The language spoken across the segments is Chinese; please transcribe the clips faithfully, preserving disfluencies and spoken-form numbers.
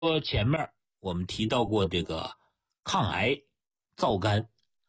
说前面我们提到过这个抗癌皂苷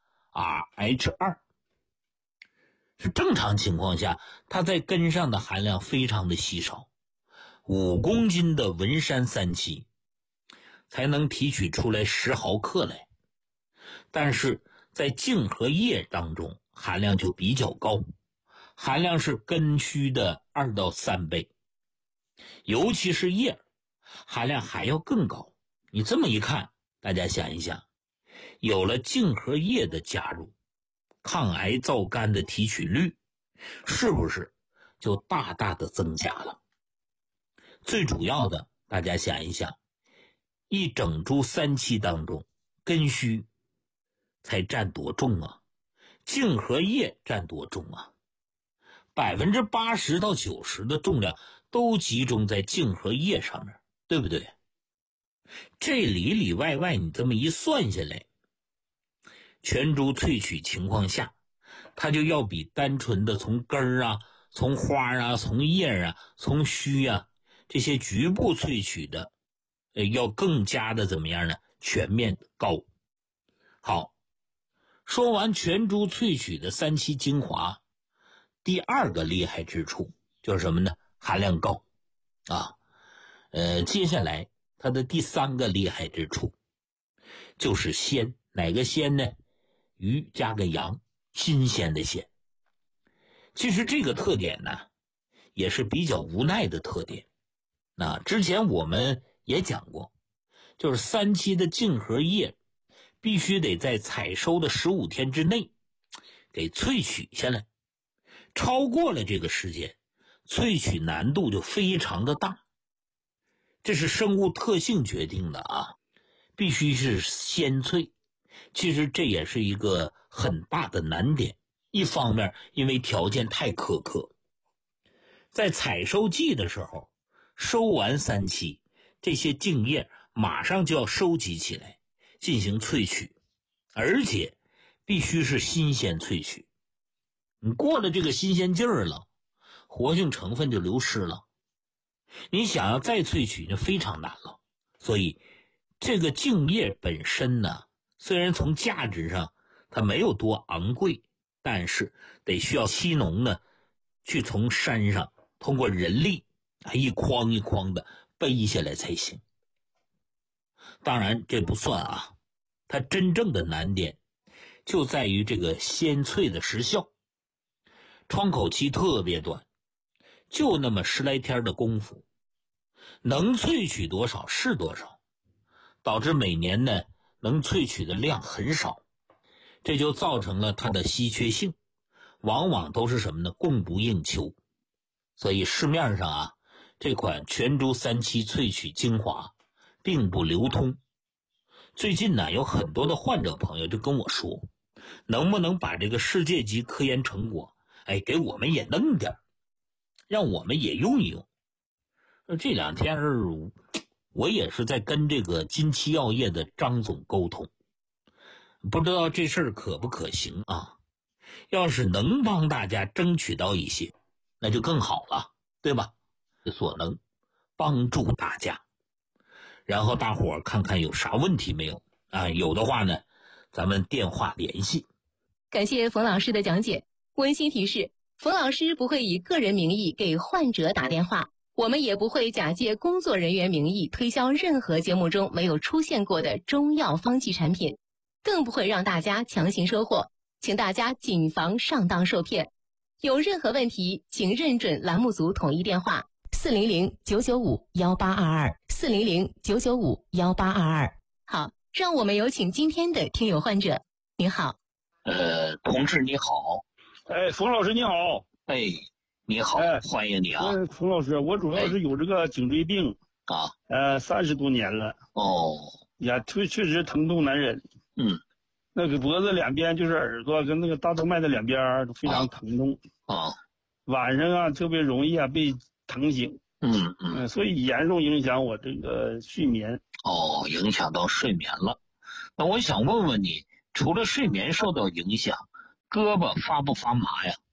R H 二， 是正常情况下它在根上的含量非常的稀少，五公斤的文山三七才能提取出来十毫克来，但是在净荷叶当中含量就比较高，含量是根须的二到三倍，尤其是叶含量还要更高。你这么一看，大家想一想，有了净荷叶的加入，抗癌皂苷的提取率是不是就大大的增加了？最主要的，大家想一想，一整株三七当中，根须才占多重啊？净荷叶占多重啊？百分之八十到九十的重量都集中在净荷叶上面，对不对？这里里外外你这么一算下来，全株萃取情况下，它就要比单纯的从根儿啊、从花啊、从叶啊、从须啊这些局部萃取的，呃，要更加的怎么样呢？全面高。好，说完全株萃取的三七精华，第二个厉害之处就是什么呢？含量高啊。呃，接下来它的第三个厉害之处就是鲜。哪个鲜呢？鱼加个阳，新鲜的鲜。其实这个特点呢也是比较无奈的特点。那之前我们也讲过，就是三七的净荷叶必须得在采收的十五天之内给萃取下来，超过了这个时间，萃取难度就非常的大。这是生物特性决定的啊，必须是鲜萃。其实这也是一个很大的难点，一方面因为条件太苛刻，在采收季的时候收完三七，这些净叶马上就要收集起来进行萃取，而且必须是新鲜萃取。你过了这个新鲜劲儿了，活性成分就流失了，你想要再萃取就非常难了。所以这个净叶本身呢，虽然从价值上它没有多昂贵，但是得需要期农呢去从山上通过人力一筐一筐的背下来才行。当然这不算啊，它真正的难点就在于这个鲜萃的时效，窗口期特别短，就那么十来天的功夫，能萃取多少是多少，导致每年呢能萃取的量很少，这就造成了它的稀缺性，往往都是什么呢？供不应求。所以市面上啊，这款全株三七萃取精华并不流通。最近呢，有很多的患者朋友就跟我说，能不能把这个世界级科研成果，哎，给我们也弄点，让我们也用一用。这两天我也是在跟这个金七药业的张总沟通，不知道这事儿可不可行啊？要是能帮大家争取到一些，那就更好了，对吧？所能帮助大家，然后大伙儿看看有啥问题没有啊？有的话呢，咱们电话联系。 感谢冯老师的讲解。温馨提示，冯老师不会以个人名义给患者打电话，我们也不会假借工作人员名义推销任何节目中没有出现过的中药方剂产品，更不会让大家强行收货，请大家谨防上当受骗。有任何问题，请认准栏目组统一电话四零零九九五幺八二二四零零九九五幺八二二。好，让我们有请今天的听友患者。您好。 呃，同志你好。 哎，冯老师你好。 哎，你好，哎、欢迎你啊。 哎，冯老师，我主要是有这个颈椎病、 哎、啊， 呃，三十多年了。 哦， 呀，确确实疼痛难忍。 嗯， 那个脖子两边就是耳朵跟那个大动脉的两边都非常疼痛。 啊， 晚上啊特别容易啊被疼醒。 嗯嗯、 呃，所以严重影响我这个睡眠。 哦，影响到睡眠了。那我想问问你，除了睡眠受到影响，胳膊发不发麻呀？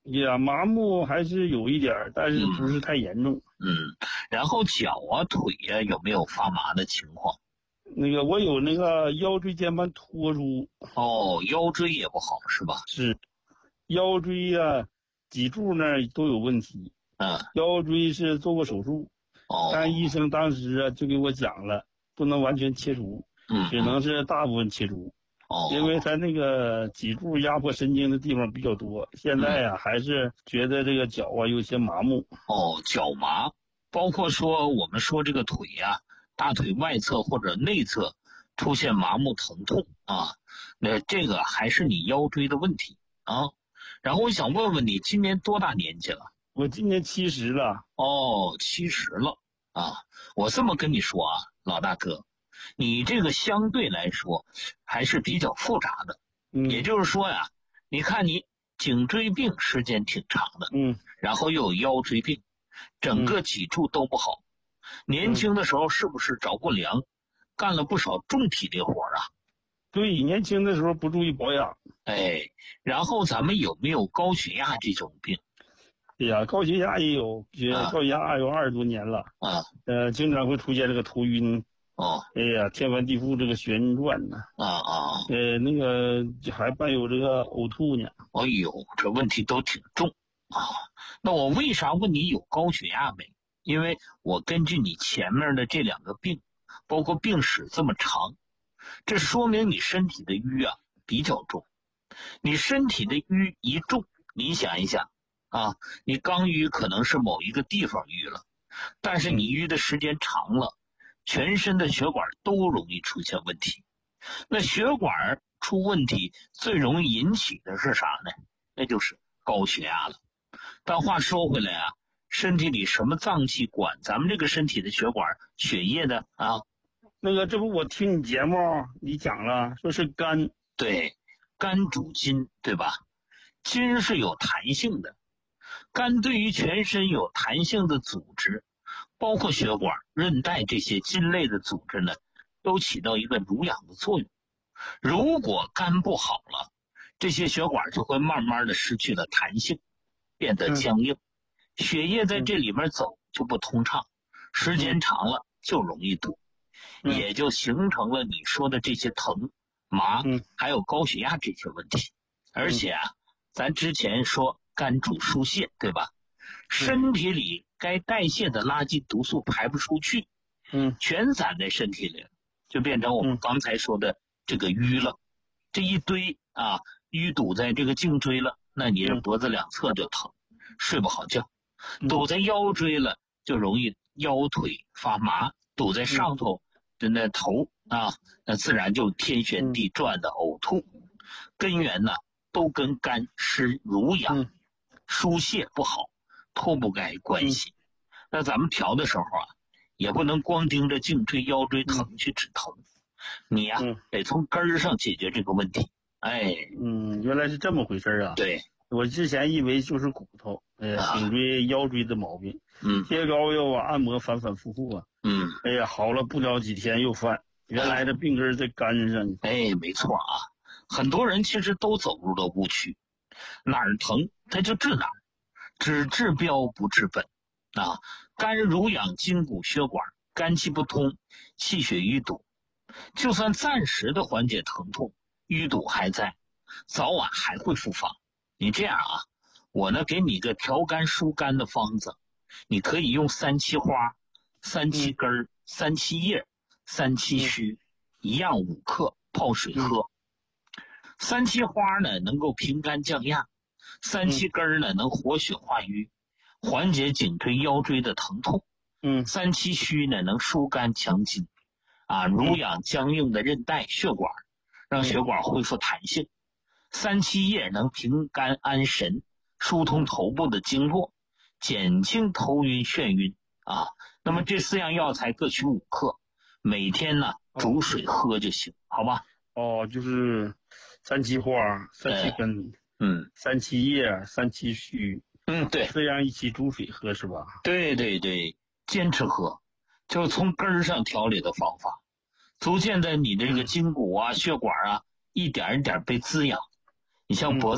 呀，麻木还是有一点，但是不是太严重。 嗯，然后脚啊、腿呀、啊、有没有发麻的情况？ 那个我有那个腰椎间盘突出。 哦，腰椎也不好是吧？ 是，腰椎呀、啊、脊柱那儿都有问题。 嗯， 腰椎是做过手术， 哦， 但医生当时啊就给我讲了，不能完全切除， 嗯， 只能是大部分切除。 哦， 因为他那个脊柱压迫神经的地方比较多，现在呀、啊、还是觉得这个脚啊有些麻木。 哦，脚麻，包括说我们说这个腿呀、啊，大腿外侧或者内侧出现麻木疼痛啊，那这个还是你腰椎的问题啊。然后我想问问你，今年多大年纪了？ 我今年七十了。 哦，七十了啊。我这么跟你说啊，老大哥，你这个相对来说还是比较复杂的。 嗯， 也就是说呀，你看你颈椎病时间挺长的， 嗯， 然后又有腰椎病，整个脊柱都不好。年轻的时候是不是着过凉，干了不少重体力活啊？ 对，年轻的时候不注意保养。 哎，然后咱们有没有高血压这种病？ 哎呀，高血压也有，血啊高血压有二十多年了。 啊， 呃，经常会出现这个头晕。 哦， 哎呀，天翻地覆这个旋转呢。 啊啊， 呃，那个还伴有这个呕吐呢。 哎呦，这问题都挺重啊。那我为啥问你有高血压没？因为我根据你前面的这两个病，包括病史这么长，这说明你身体的瘀啊比较重。你身体的瘀一重，你想一想啊，你刚瘀可能是某一个地方瘀了，但是你瘀的时间长了，全身的血管都容易出现问题。那血管出问题最容易引起的是啥呢？那就是高血压了。但话说回来啊，身体里什么脏器管咱们这个身体的血管血液的啊？ 那个，这不我听你节目你讲了，说是肝。 对，肝主筋，对吧？筋是有弹性的，肝对于全身有弹性的组织，包括血管、韧带这些筋类的组织呢，都起到一个濡养的作用。如果肝不好了，这些血管就会慢慢的失去了弹性，变得僵硬，嗯、血液在这里面走就不通畅，时间长了就容易堵，嗯、也就形成了你说的这些疼、麻，嗯、还有高血压这些问题。而且啊，咱之前说肝主疏泄，对吧？身体里该代谢的垃圾毒素排不出去，嗯，全攒在身体里了，就变成我们刚才说的这个瘀了。这一堆啊，淤堵在这个颈椎了，那你这脖子两侧就疼，睡不好觉；堵在腰椎了，就容易腰腿发麻；堵在上头的那头啊，那自然就天旋地转的呕吐。根源呢，都跟肝失濡养、疏泄不好脱不开关系。那咱们调的时候啊，也不能光盯着颈椎、腰椎疼去止疼。你呀、啊嗯，得从根儿上解决这个问题。哎， 嗯，原来是这么回事啊。 对， 我之前以为就是骨头，呃，颈椎、腰椎的毛病。 嗯， 贴膏药啊，按摩反反复复啊。 嗯， 哎呀，好了不了几天又犯。原来的病根在肝上。 哎，没错啊，很多人其实都走入了误区，哪儿疼他就治哪儿，只治标不治本啊。肝濡养筋骨血管，肝气不通，气血淤堵。就算暂时的缓解疼痛，淤堵还在，早晚还会复发。你这样啊，我呢给你一个调肝疏肝的方子，你可以用三七花、三七根、嗯、三七叶、三七须、嗯、一样五克泡水喝。嗯、三七花呢能够平肝降压，三七根呢能活血化瘀，缓解颈椎腰椎的疼痛。嗯，三七须呢能疏肝强筋。啊，濡养僵硬的韧带血管，让血管恢复弹性。三七叶能平肝安神，疏通头部的经络，减轻头晕眩晕啊。那么这四样药材各取五克，每天呢煮水喝就行，好吧？ 哦，就是三七花、三七根、 嗯， 三七叶、三七须， 嗯，对， 这样一起煮水喝是吧？ 对对对，坚持喝。就是从根儿上调理的方法，逐渐的你的这个筋骨啊、血管啊，一点一点被滋养。你像脖子。